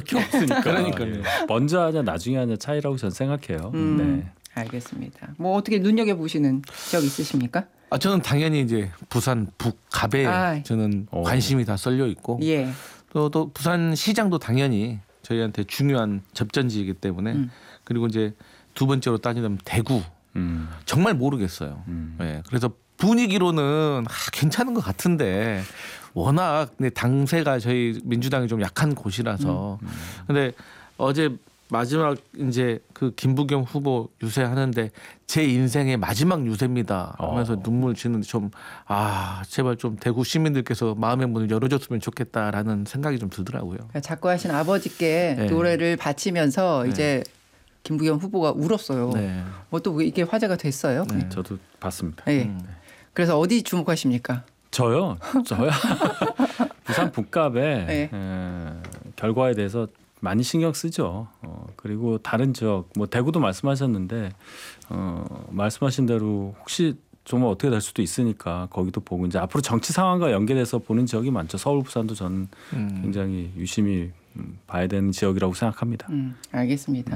게 없으니까. 그러니까요. 예. 먼저 하냐 나중에 하냐 차이라고 저는 생각해요. 네. 알겠습니다. 뭐 어떻게 눈여겨 보시는 지역 있으십니까? 저는 당연히 이제 부산 북갑에 저는 관심이 다 쏠려 있고 예. 또 부산 시장도 당연히 저희한테 중요한 접전지이기 때문에 그리고 이제 두 번째로 따지면 대구 정말 모르겠어요. 네, 그래서 분위기로는 괜찮은 것 같은데 워낙 당세가 저희 민주당이 좀 약한 곳이라서 근데 어제 마지막 이제 그 김부겸 후보 유세하는데 제 인생의 마지막 유세입니다 하면서 눈물 지는데 좀 제발 좀 대구 시민들께서 마음의 문을 열어줬으면 좋겠다라는 생각이 좀 들더라고요. 그러니까 작고하신 아버지께 노래를 바치면서 이제 김부겸 후보가 울었어요. 뭐 또 이게 화제가 됐어요. 저도 봤습니다. 그래서 어디 주목하십니까? 저요. 부산 북갑의 결과에 대해서 많이 신경 쓰죠. 그리고 다른 지역 뭐 대구도 말씀하셨는데 말씀하신 대로 혹시 정말 어떻게 될 수도 있으니까 거기도 보고 이제 앞으로 정치 상황과 연계돼서 보는 지역이 많죠. 서울, 부산도 저는 굉장히 유심히 봐야 되는 지역이라고 생각합니다. 알겠습니다.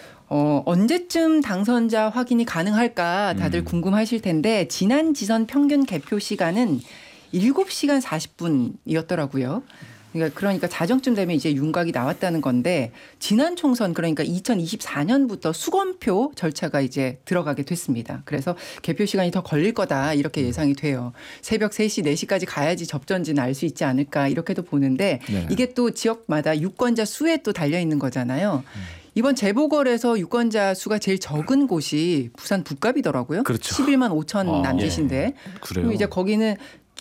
언제쯤 당선자 확인이 가능할까 다들 궁금하실 텐데 지난 지선 평균 개표 시간은 7시간 40분이었더라고요. 그러니까 자정쯤 되면 이제 윤곽이 나왔다는 건데 지난 총선 그러니까 2024년부터 수검표 절차가 이제 들어가게 됐습니다. 그래서 개표 시간이 더 걸릴 거다 이렇게 예상이 돼요. 새벽 3시, 4시까지 가야지 접전지는 알 수 있지 않을까 이렇게도 보는데 이게 또 지역마다 유권자 수에 또 달려 있는 거잖아요. 이번 재보궐에서 유권자 수가 제일 적은 곳이 부산 북갑이더라고요. 그렇죠. 11만 5천 남짓인데 그래요. 이제 거기는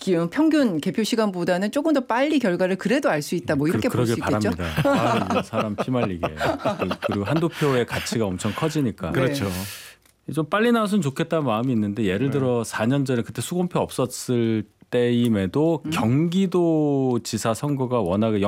평균 개표 시간보다는 조금 더 빨리 결과를 그래도 알 수 있다. 뭐 이렇게 볼 수 있겠죠. 바랍니다. 사람 피말리게. 그리고 한두 표의 가치가 엄청 커지니까. 그렇죠. 좀 빨리 나왔으면 좋겠다는 마음이 있는데 예를 들어 4년 전에 그때 수검표 없었을 때임에도 경기도지사 선거가 워낙에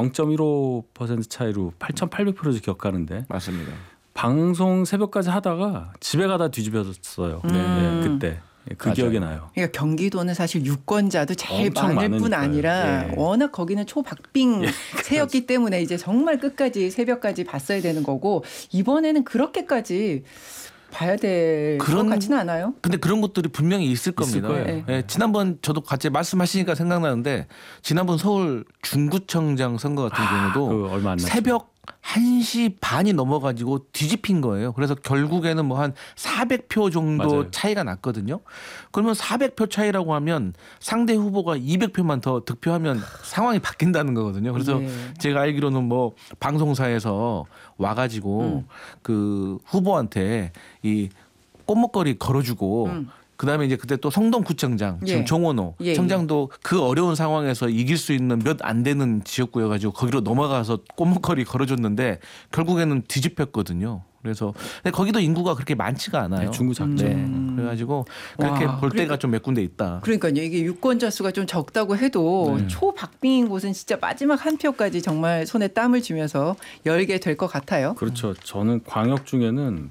0.15% 차이로 8,800% 기억하는데 맞습니다. 방송 새벽까지 하다가 집에 가다 뒤집어졌어요. 그때. 그 기억이 나요. 그러니까 경기도는 사실 유권자도 제일 많을 많으니까요. 뿐 아니라 워낙 거기는 초박빙 세였기 때문에 이제 정말 끝까지 새벽까지 봤어야 되는 거고 이번에는 그렇게까지 봐야 될 것 같지는 않아요. 근데 그런 것들이 분명히 있을 겁니다. 지난번 저도 같이 말씀하시니까 생각나는데 지난번 서울 중구청장 선거 같은 경우도 얼마 안 났죠. 새벽 1시 반이 넘어가지고 뒤집힌 거예요. 그래서 결국에는 뭐 한 400표 정도 맞아요. 차이가 났거든요. 그러면 400표 차이라고 하면 상대 후보가 200표만 더 득표하면 상황이 바뀐다는 거거든요. 그래서 제가 알기로는 뭐 방송사에서 와가지고 그 후보한테 이 꽃목걸이 걸어주고 그다음에 이제 그때 또 성동구청장 지금 정원호 청장도 그 어려운 상황에서 이길 수 있는 몇 안 되는 지역구여가지고 거기로 넘어가서 꽃목걸이 걸어줬는데 결국에는 뒤집혔거든요. 그래서 근데 거기도 인구가 그렇게 많지가 않아요. 중구 작죠. 그래가지고 그렇게 볼 때가 좀 몇 군데 있다. 그러니까요. 이게 유권자 수가 좀 적다고 해도 초박빙인 곳은 진짜 마지막 한 표까지 정말 손에 땀을 쥐면서 열게 될 것 같아요. 그렇죠. 저는 광역 중에는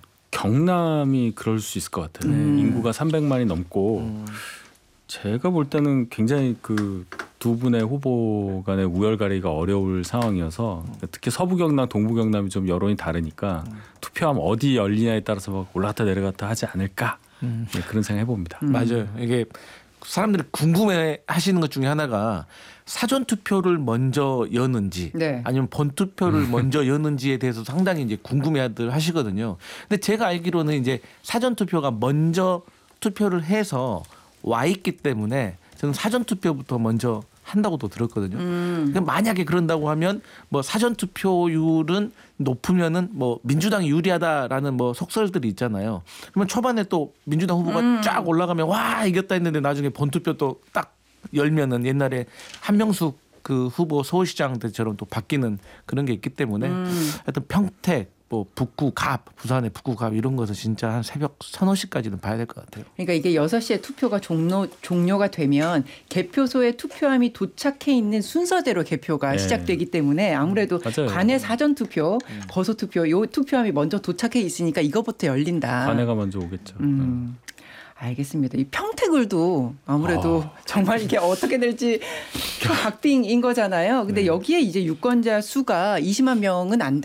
경남이 그럴 수 있을 것 같아요. 인구가 300만이 넘고 제가 볼 때는 굉장히 그 두 분의 후보 간의 우열가리기가 어려울 상황이어서 특히 서부 경남, 동부 경남이 좀 여론이 다르니까 투표하면 어디 열리냐에 따라서 막 올라갔다 내려갔다 하지 않을까 그런 생각 해봅니다. 맞아요. 이게 사람들이 궁금해하시는 것 중에 하나가 사전 투표를 먼저 여는지 아니면 본 투표를 먼저 여는지에 대해서 상당히 이제 궁금해들 하시거든요. 근데 제가 알기로는 이제 사전 투표가 먼저 투표를 해서 와 있기 때문에 저는 사전 투표부터 먼저 한다고도 들었거든요. 그러니까 만약에 그런다고 하면 뭐 사전 투표율은 높으면은 뭐 민주당이 유리하다라는 뭐 속설들이 있잖아요. 그러면 초반에 또 민주당 후보가 쫙 올라가면 와 이겼다 했는데 나중에 본 투표 또 딱 열면은 옛날에 한명숙 그 후보 서울시장 때처럼 또 바뀌는 그런 게 있기 때문에 하여튼 평택 뭐 북구 갑 부산의 북구 갑 이런 것은 진짜 한 새벽 3-4시까지는 봐야 될 것 같아요. 그러니까 이게 6시에 투표가 종료가 되면 개표소에 투표함이 도착해 있는 순서대로 개표가 시작되기 때문에 아무래도 관내 사전 투표, 거소 투표 요 투표함이 먼저 도착해 있으니까 이거부터 열린다. 관내가 먼저 오겠죠. 알겠습니다. 이 평택을도 아무래도 정말 이게 어떻게 될지 박빙인 거잖아요. 근데 여기에 이제 유권자 수가 20만 명은 안